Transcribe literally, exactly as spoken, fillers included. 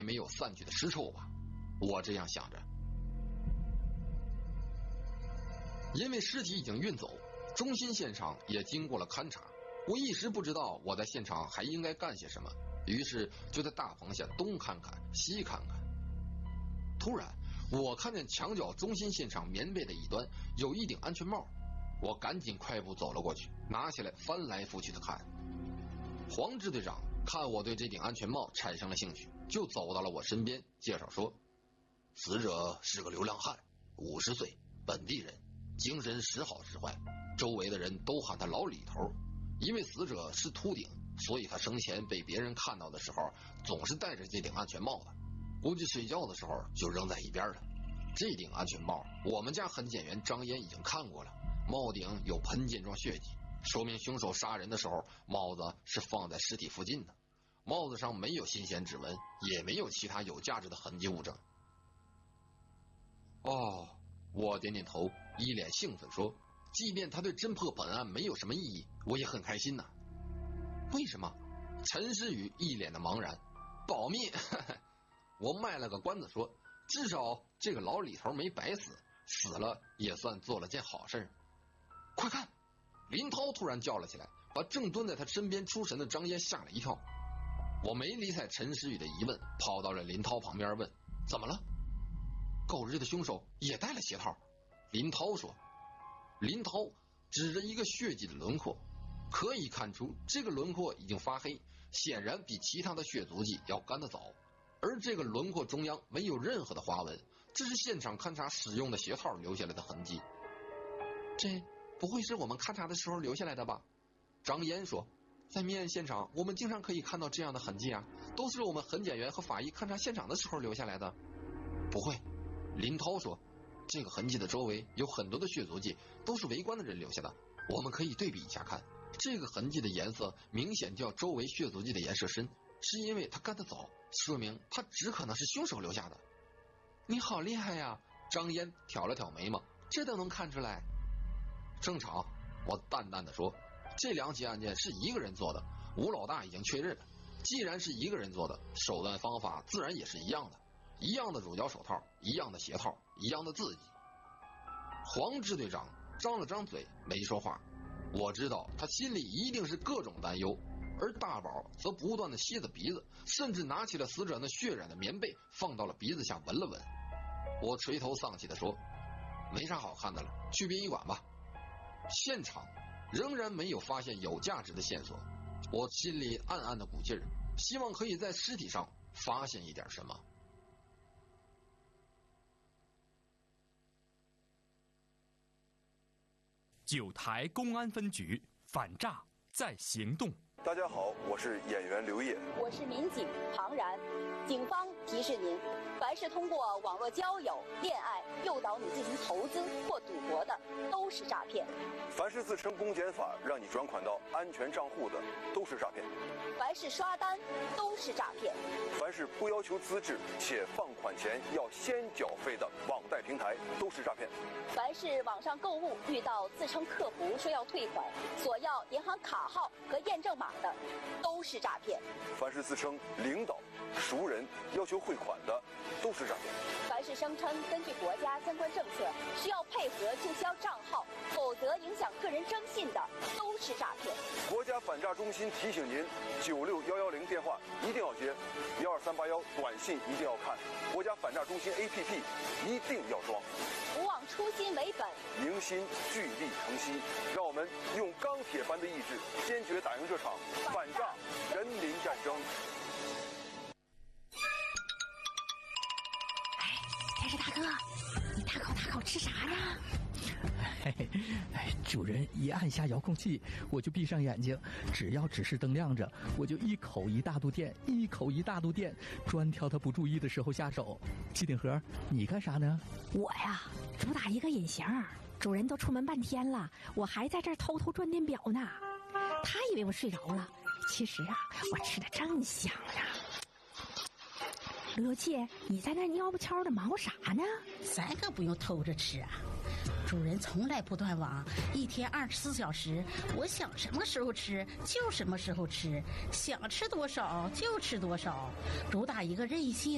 没有散去的尸臭吧，我这样想着。因为尸体已经运走，中心现场也经过了勘查，我一时不知道我在现场还应该干些什么，于是就在大棚下东看看西看看。突然我看见墙角中心现场棉被的一端有一顶安全帽，我赶紧快步走了过去，拿起来翻来覆去的看。黄支队长看我对这顶安全帽产生了兴趣，就走到了我身边，介绍说，死者是个流浪汉，五十岁，本地人，精神时好时坏，周围的人都喊他老李头。因为死者是秃顶，所以他生前被别人看到的时候总是戴着这顶安全帽的，估计睡觉的时候就扔在一边了。这顶安全帽我们家痕检员张岩已经看过了，帽顶有喷溅状血迹，说明凶手杀人的时候帽子是放在尸体附近的，帽子上没有新鲜指纹，也没有其他有价值的痕迹物证。哦，我点点头，一脸兴奋说，即便他对侦破本案没有什么意义，我也很开心呐、啊。为什么？陈诗雨一脸的茫然。保密。我卖了个关子说，至少这个老李头没白死，死了也算做了件好事。快看！林涛突然叫了起来，把正蹲在他身边出神的张嫣吓了一跳。我没理睬陈诗雨的疑问，跑到了林涛旁边问，怎么了？狗日的凶手也戴了鞋套。林涛说。林涛指着一个血迹的轮廓，可以看出这个轮廓已经发黑，显然比其他的血足迹要干得早，而这个轮廓中央没有任何的花纹，这是现场勘查使用的鞋套留下来的痕迹。这不会是我们勘查的时候留下来的吧？张嫣说，在命案现场我们经常可以看到这样的痕迹啊，都是我们痕检员和法医勘查现场的时候留下来的。不会，林涛说，这个痕迹的周围有很多的血足迹，都是围观的人留下的，我们可以对比一下看，这个痕迹的颜色明显较周围血足迹的颜色深，是因为它干得早，说明它只可能是凶手留下的。你好厉害呀！张嫣挑了挑眉毛，这都能看出来。正常，我淡淡的说，这两起案件是一个人做的，吴老大已经确认了，既然是一个人做的，手段方法自然也是一样的，一样的乳胶手套，一样的鞋套，一样的字迹。黄支队长张了张嘴没说话，我知道他心里一定是各种担忧，而大宝则不断的吸着鼻子，甚至拿起了死者那血染的棉被放到了鼻子下闻了闻。我垂头丧气地说，没啥好看的了，去殡仪馆吧。现场仍然没有发现有价值的线索，我心里暗暗的鼓劲儿，希望可以在尸体上发现一点什么。 九台公安分局反诈在行动。 大家好，我是演员刘烨， 我是民警庞然。警方提示您，凡是通过网络交友、恋爱诱导你进行投资或赌博的，都是诈骗。 凡是自称公检法让你转款到安全账户的，都是诈骗。 凡是刷单，都是诈骗。 凡是不要求资质且放款前要先缴费的网贷平台，都是诈骗。 凡是网上购物遇到自称客服说要退款，索要银行卡号和验证码的，都是诈骗。 凡是自称领导、熟人要求汇款的，都是诈骗。 凡是声称根据国家相关政策需要配合注销账号，否则影响个人征信的，都是诈骗。 国家反诈中心提醒您：九六幺幺零电话一定要接，幺二三八幺短信一定要看，国家反诈中心 A P P 一定要装。 不忘初心为本， 凝心聚力成溪，让我们用钢铁般的意志，坚决打赢这场反诈人民战争。 哎，天使大哥，你大口大口吃啥呢？ 嘿嘿，哎，主人一按下遥控器，我就闭上眼睛，只要指示灯亮着，我就一口一大肚电，一口一大肚电，专挑他不注意的时候下手。机顶盒，你干啥呢？ 我呀，主打一个隐形，主人都出门半天了，我还在这儿偷偷转电表呢。他以为我睡着了，其实啊，我吃的正香呢。罗姐，你在那蔫不悄的忙啥呢？ 咱可不用偷着吃啊，主人从来不断网，一天二十四小时，我想什么时候吃就什么时候吃，想吃多少就吃多少，主打一个任性。